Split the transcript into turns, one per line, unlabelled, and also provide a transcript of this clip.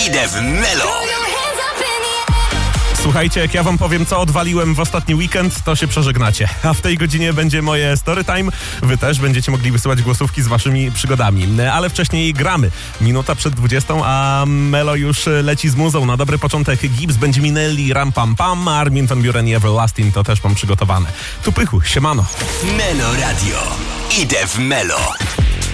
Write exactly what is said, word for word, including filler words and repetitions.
Idę w Melo.
Słuchajcie, jak ja wam powiem, co odwaliłem w ostatni weekend, to się przeżegnacie. A w tej godzinie będzie moje story time. Wy też będziecie mogli wysyłać głosówki z waszymi przygodami. Ale wcześniej gramy. Minuta przed dwudziestą, a Melo już leci z muzą. Na dobry początek Gibbs, będzie Minelli, Ram Pam Pam, Armin van Buuren i Everlasting to też mam przygotowane. Tu pychu, siemano.
Melo Radio. Idę w Melo.